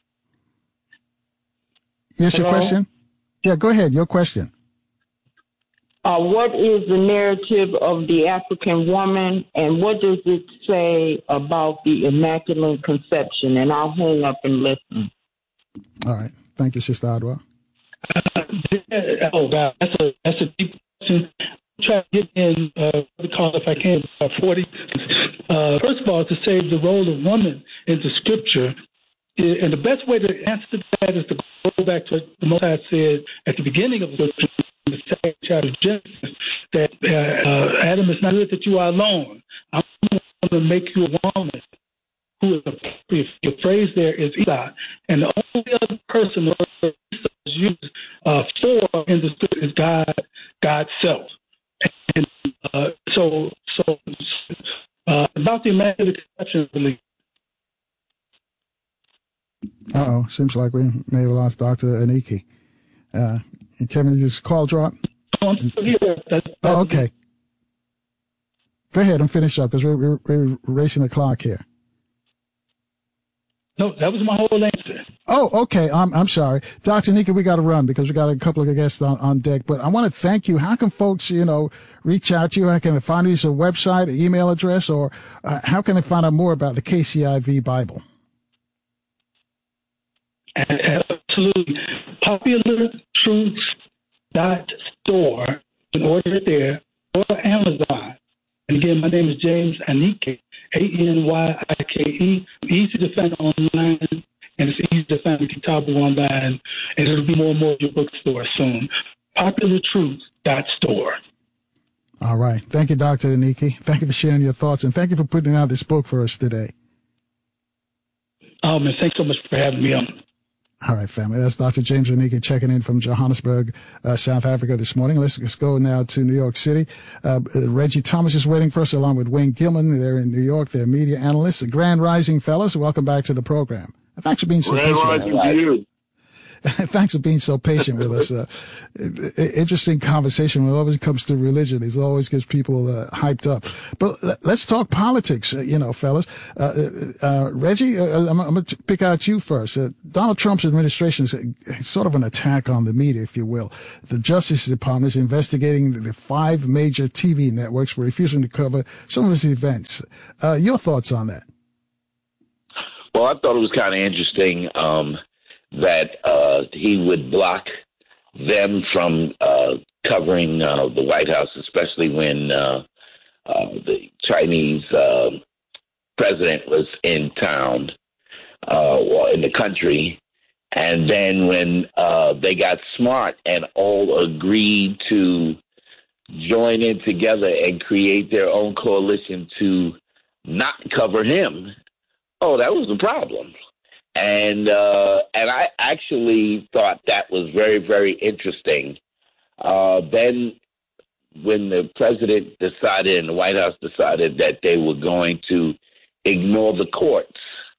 Yes, Hello? your question. Yeah, go ahead. Your question. Uh, what is the narrative of the African woman, and what does it say about the Immaculate Conception? And I'll hang up and listen. All right. Thank you, Sister Adwa. Uh, oh, God, that's a, that's a deep question. Try to get in, uh, because if I can, uh, forty. Uh, first of all, to say the role of woman in the Scripture, and the best way to answer that is to go back to what the Most High said at the beginning of the Scripture, the second chapter of Genesis, that uh, uh, Adam, it's not good that you are alone. I'm going to make you a woman who is appropriate. Your phrase there is Esau. And the only other person the word Esau is used uh, for in the scripture is God, God's self. And uh, so, so uh, about the Immaculate Conception, I believe. Uh-oh. Seems like we may have lost Doctor Aniki. Uh, Kevin, did this call drop? Oh, I'm still here. That's, that's oh, okay. Go ahead and finish up because we're, we're, we're racing the clock here. No, that was my whole answer. Oh, okay. I'm I'm sorry, Doctor Aniki. We got to run because we got a couple of guests on, on deck. But I want to thank you. How can folks, you know, reach out to you? How can they find you? Is a website, an email address, or uh, how can they find out more about the K C I V Bible? Absolutely. Popular Truths dot store. You can order it there, or Amazon. And again, my name is James Aniki, A N Y I K E. Easy to find online, and it's easy to find the Kitabu online, and it'll be more and more of your bookstore soon. Popular Truths dot store. All right. Thank you, Doctor Aniki. Thank you for sharing your thoughts, and thank you for putting out this book for us today. Oh, man, thanks so much for having me on. All right, family. That's Doctor James Aniki checking in from Johannesburg, uh, South Africa this morning. Let's, let's go now to New York City. Uh, Reggie Thomas is waiting for us along with Wayne Gilman. They're in New York. They're media analysts. The Grand Rising fellas, welcome back to the program. I've actually been so Grand Rising to you. Thanks for being so patient with us. Uh, interesting conversation when it always comes to religion. It always gets people uh, hyped up. But let's talk politics, uh, you know, fellas. Uh, uh, Reggie, uh, I'm, I'm going to pick out you first. Uh, Donald Trump's administration is sort of an attack on the media, if you will. The Justice Department is investigating the five major T V networks for refusing to cover some of his events. Uh, your thoughts on that? Well, I thought it was kind of interesting um, that uh, he would block them from uh, covering uh, the White House, especially when uh, uh, the Chinese uh, president was in town uh, or in the country. And then when uh, they got smart and all agreed to join in together and create their own coalition to not cover him, oh, that was the problem. And uh, and I actually thought that was very, very interesting. Uh, then when the president decided and the White House decided that they were going to ignore the courts,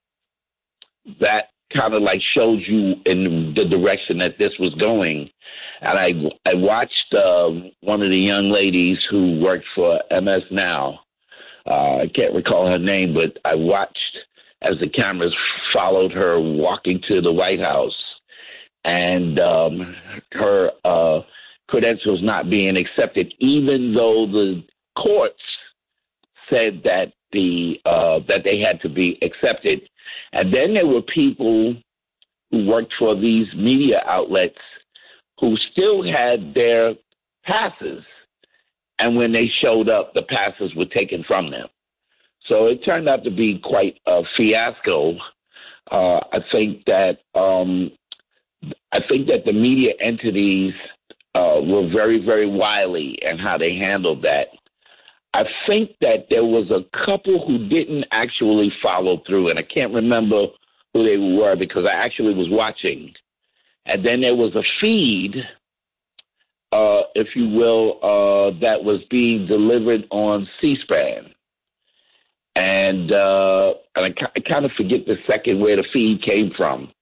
that kind of like showed you in the direction that this was going. And I, I watched uh, one of the young ladies who worked for M S Now. Uh, I can't recall her name, but I watched as the cameras followed her walking to the White House and um, her uh, credentials not being accepted, even though the courts said that the uh, that they had to be accepted. And then there were people who worked for these media outlets who still had their passes. And when they showed up, the passes were taken from them. So it turned out to be quite a fiasco. Uh, I think that um, I think that the media entities uh, were very, very wily in how they handled that. I think that there was a couple who didn't actually follow through, and I can't remember who they were because I actually was watching. And then there was a feed, uh, if you will, uh, that was being delivered on C-SPAN. And, uh, and I, I kind of forget the second where the feed came from.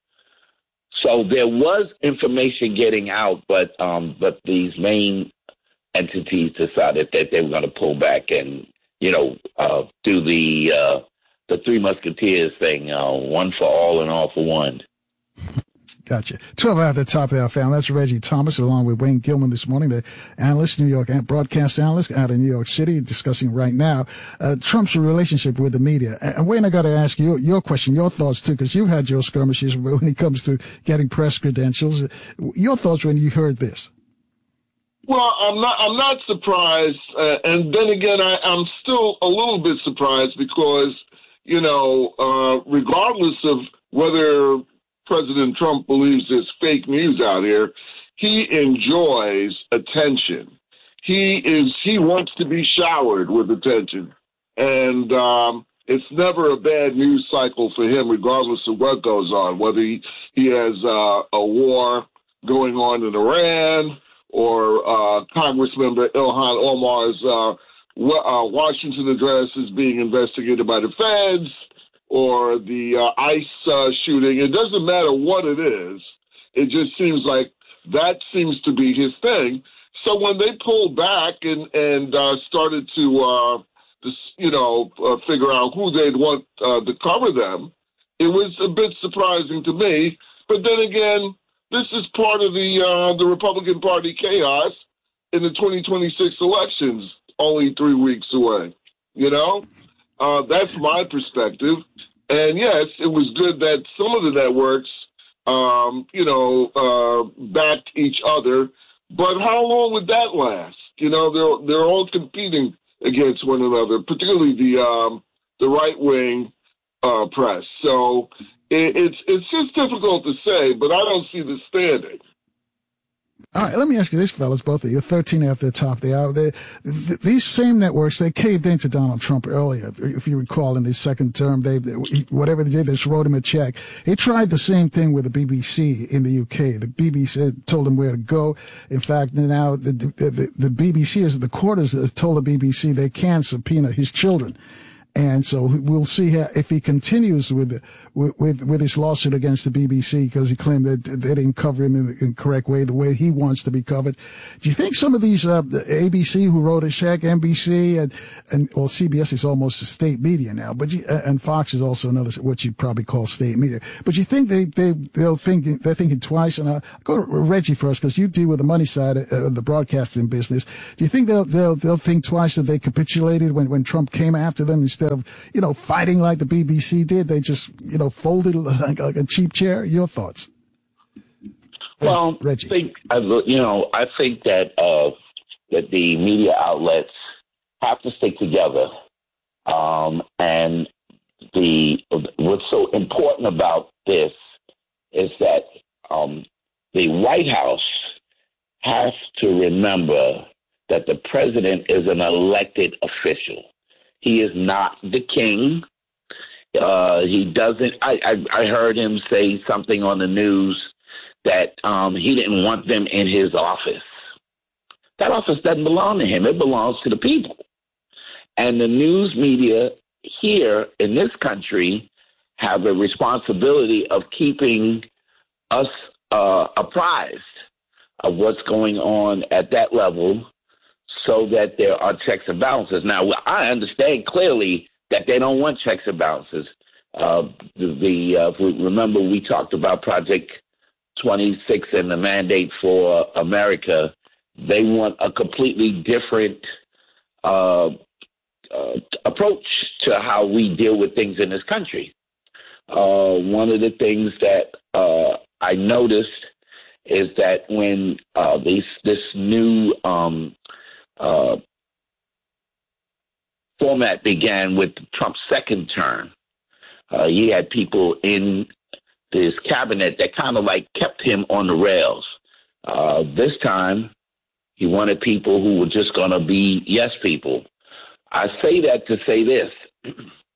So there was information getting out, but um, but these main entities decided that they were going to pull back and, you know, uh, do the uh, the Three Musketeers thing, uh, one for all and all for one. Gotcha. twelve at the top of our family. That's Reggie Thomas, along with Wayne Gilman this morning, the analyst, New York broadcast analyst out of New York City, discussing right now uh, Trump's relationship with the media. And Wayne, I got to ask you your question, your thoughts too, because you've had your skirmishes when it comes to getting press credentials. Your thoughts when you heard this? Well, I'm not. I'm not surprised, uh, and then again, I, I'm still a little bit surprised because, you know, uh, regardless of whether President Trump believes there's fake news out here, he enjoys attention. He is. He wants to be showered with attention, and um, it's never a bad news cycle for him, regardless of what goes on. Whether he, he has uh, a war going on in Iran, or uh, Congressmember Ilhan Omar's uh, uh, Washington address is being investigated by the feds, or the uh, ICE uh, shooting. It doesn't matter what it is. It just seems like that seems to be his thing. So when they pulled back and, and uh, started to, uh, to you know, uh, figure out who they'd want uh, to cover them, it was a bit surprising to me. But then again, this is part of the uh, the Republican Party chaos in the twenty twenty-six elections, only three weeks away. You know, uh, that's my perspective. And yes, it was good that some of the networks, um, you know, uh, backed each other. But how long would that last? You know, they're they're all competing against one another, particularly the um, the right wing uh, press. So it, it's it's just difficult to say, but I don't see this standing. All right, let me ask you this, fellas, both of you, thirteen after the top of the hour. They, th- these same networks, they caved into Donald Trump earlier. If you recall, in his second term, they, they whatever they did, they just wrote him a check. He tried the same thing with the B B C in the U K. The B B C told him where to go. In fact, now the, the, the, the B B C, as the court has told the B B C, they can subpoena his children. And so we'll see how, if he continues with, with, with, with his lawsuit against the B B C because he claimed that they didn't cover him in the, in the correct way, the way he wants to be covered. Do you think some of these, uh, the A B C who wrote a check, N B C and, and, well, C B S is almost a state media now, but you, and Fox is also another, what you'd probably call state media. But you think they, they, they'll think, they're thinking twice. And I'll go to Reggie first because you deal with the money side of the broadcasting business. Do you think they'll, they'll, they'll think twice that they capitulated when, when Trump came after them instead of, you know, fighting like the B B C did? They just, you know, folded like, like a cheap chair. Your thoughts? Well, Reggie. I think, you know, I think that, uh, that the media outlets have to stick together. Um, and the, what's so important about this is that, um, the White House has to remember that the president is an elected official. He is not the king. Uh, he doesn't. I, I, I heard him say something on the news that um, he didn't want them in his office. That office doesn't belong to him. It belongs to the people. And the news media here in this country have a responsibility of keeping us uh, apprised of what's going on at that level so that there are checks and balances. Now, I understand clearly that they don't want checks and balances. Uh, the, the uh, if we remember, we talked about Project twenty-six and the mandate for America. They want a completely different uh, uh, approach to how we deal with things in this country. Uh, one of the things that uh, I noticed is that when uh, these, this new um, uh, format began with Trump's second term, uh, he had people in his cabinet that kind of like kept him on the rails. Uh, this time, he wanted people who were just going to be yes people. I say that to say this,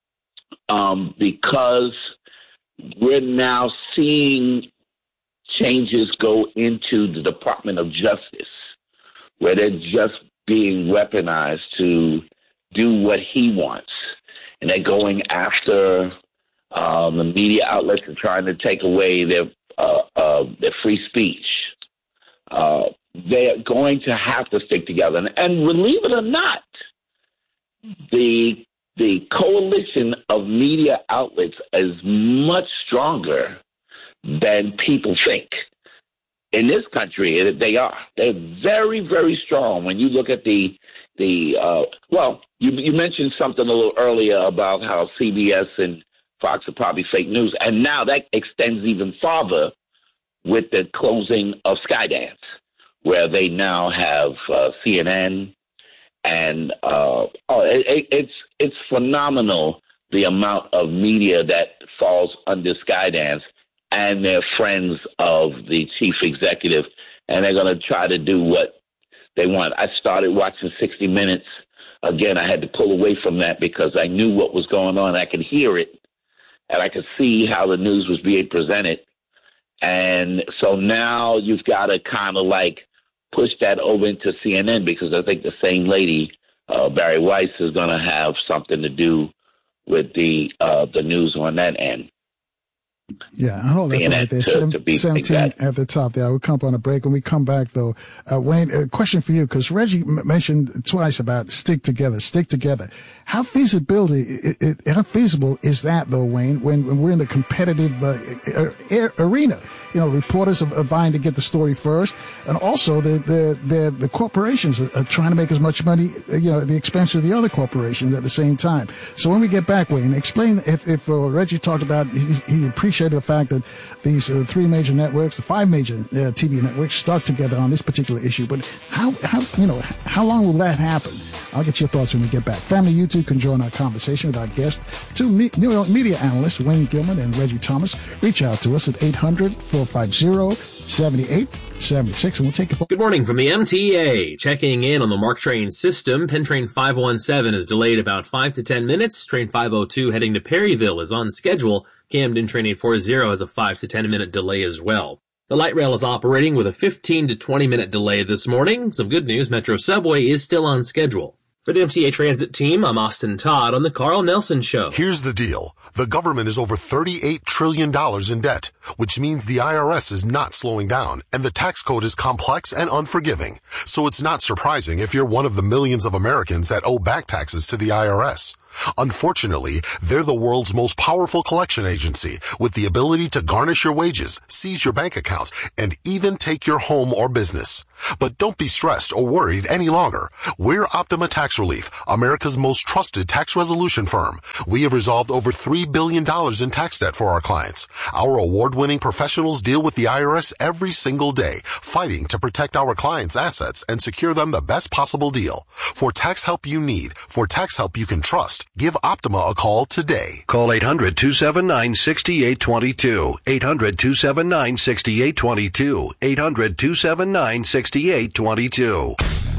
um, because we're now seeing changes go into the Department of Justice, where they're just being weaponized to do what he wants. And they're going after um, the media outlets and trying to take away their, uh, uh, their free speech. Uh, they're going to have to stick together. And, and believe it or not, the the coalition of media outlets is much stronger than people think. In this country, they are. They're very, very strong. When you look at the, the uh, well, you, you mentioned something a little earlier about how C B S and Fox are probably fake news. And now that extends even farther with the closing of Skydance, where they now have uh, C N N. And uh, oh, it, it's it's phenomenal the amount of media that falls under Skydance, and they're friends of the chief executive, and they're going to try to do what they want. I started watching sixty minutes. Again, I had to pull away from that because I knew what was going on. I could hear it, and I could see how the news was being presented. And so now you've got to kind of like push that over into C N N, because I think the same lady, uh, Barry Weiss, is going to have something to do with the uh, the news on that end. Yeah, hold that right there. To, to be seventeen exact. at the top there. We'll come up on a break. When we come back, though, uh, Wayne, a question for you, because Reggie m- mentioned twice about stick together, stick together. How feasibility, it, it, how feasible is that, though, Wayne, when, when we're in a competitive uh, air, arena? You know, reporters are, are vying to get the story first, and also the the the, the corporations are, are trying to make as much money, you know, at the expense of the other corporations at the same time. So when we get back, Wayne, explain if if uh, Reggie talked about he, he appreciated the fact that these uh, three major networks, the five major uh, T V networks, stuck together on this particular issue. But how how you know how long will that happen? I'll get your thoughts when we get back. Family, you two can join our conversation with our guests, two me- New York media analysts, Wayne Gilman and Reggie Thomas. Reach out to us at eight hundred, four five zero, seven eight seven six, and we'll take it. Good morning from the M T A. Checking in on the MARC train system. Penn Train five one seven is delayed about five to ten minutes. Train five oh two heading to Perryville is on schedule. Camden Train eight forty has a five to ten minute delay as well. The light rail is operating with a fifteen to twenty minute delay this morning. Some good news, Metro Subway is still on schedule. For the M T A Transit team, I'm Austin Todd on the Carl Nelson Show. Here's the deal. The government is over thirty-eight trillion dollars in debt, which means the I R S is not slowing down, and the tax code is complex and unforgiving. So it's not surprising if you're one of the millions of Americans that owe back taxes to the I R S. Unfortunately, they're the world's most powerful collection agency with the ability to garnish your wages, seize your bank accounts, and even take your home or business. But don't be stressed or worried any longer. We're Optima Tax Relief, America's most trusted tax resolution firm. We have resolved over three billion dollars in tax debt for our clients. Our award-winning professionals deal with the I R S every single day, fighting to protect our clients' assets and secure them the best possible deal. For tax help you need, for tax help you can trust, give Optima a call today. Call eight hundred, two seven nine, six eight two two. eight hundred, two seven nine, six eight two two. eight hundred, two seven nine, six eight two two.